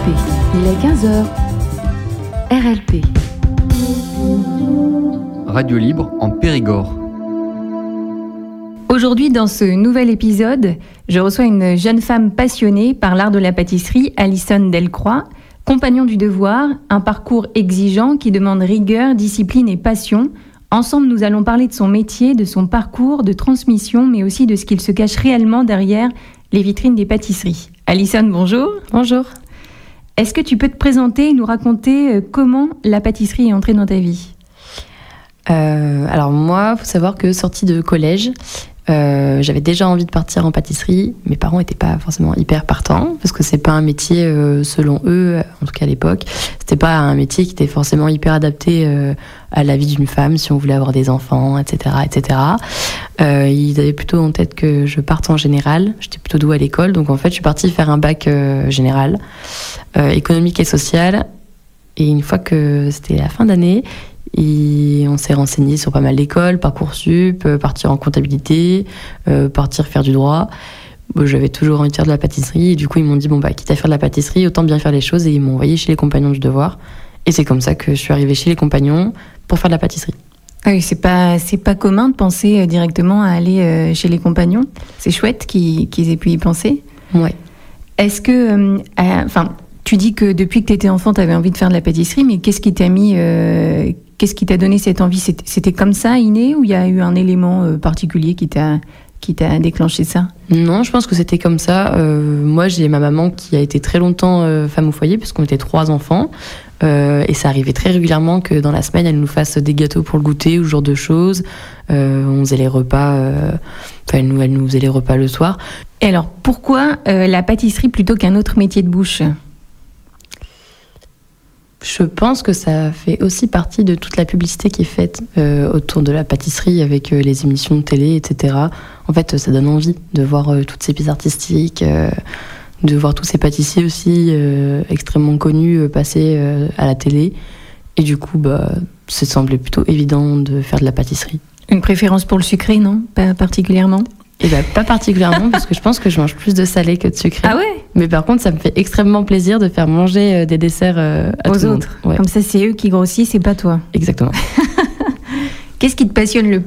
RLP, il est 15h. RLP. Radio libre en Périgord. Aujourd'hui, dans ce nouvel épisode, je reçois une jeune femme passionnée par l'art de la pâtisserie, Alison Delcroix, compagnon du devoir, un parcours exigeant qui demande rigueur, discipline et passion. Ensemble, nous allons parler de son métier, de son parcours, de transmission, mais aussi de ce qu'il se cache réellement derrière les vitrines des pâtisseries. Alison, bonjour. Bonjour. Est-ce que tu peux te présenter et nous raconter comment la pâtisserie est entrée dans ta vie ? Alors moi, il faut savoir que sortie de collège, j'avais déjà envie de partir en pâtisserie. Mes parents n'étaient pas forcément hyper partants parce que c'est pas un métier, selon eux, en tout cas à l'époque, c'était pas un métier qui était forcément hyper adapté à la vie d'une femme si on voulait avoir des enfants, etc., etc. Ils avaient plutôt en tête que je parte en général. J'étais plutôt douée à l'école, donc en fait, je suis partie faire un bac général, économique et social. Et une fois que c'était la fin d'année, et on s'est renseigné sur pas mal d'écoles, Parcoursup, partir en comptabilité, partir faire du droit. Bon, j'avais toujours envie de faire de la pâtisserie et du coup ils m'ont dit quitte à faire de la pâtisserie, autant bien faire les choses, et ils m'ont envoyé chez les Compagnons du Devoir. Et c'est comme ça que je suis arrivée chez les Compagnons pour faire de la pâtisserie. Ah oui, c'est pas commun de penser directement à aller chez les Compagnons. C'est chouette qu'ils aient pu y penser. Ouais. Est-ce que, tu dis que depuis que tu étais enfant, tu avais envie de faire de la pâtisserie, mais qu'est-ce qui t'a donné cette envie ? C'était comme ça, inné, ou il y a eu un élément particulier qui t'a déclenché ça ? Non, je pense que c'était comme ça. Moi, j'ai ma maman qui a été très longtemps femme au foyer, parce qu'on était 3 enfants. Et ça arrivait très régulièrement que dans la semaine, elle nous fasse des gâteaux pour le goûter ou ce genre de choses. On faisait les repas, elle nous faisait les repas le soir. Et alors, pourquoi la pâtisserie plutôt qu'un autre métier de bouche ? Je pense que ça fait aussi partie de toute la publicité qui est faite autour de la pâtisserie avec les émissions de télé, etc. En fait, ça donne envie de voir toutes ces pièces artistiques, de voir tous ces pâtissiers aussi extrêmement connus passer à la télé. Et du coup, ça semblait plutôt évident de faire de la pâtisserie. Une préférence pour le sucré, non ? Pas particulièrement ? Pas particulièrement, parce que je pense que je mange plus de salé que de sucré. Ah ouais ? Mais par contre, ça me fait extrêmement plaisir de faire manger des desserts aux autres. Ouais. Comme ça, c'est eux qui grossissent et pas toi. Exactement. Qu'est-ce qui te passionne le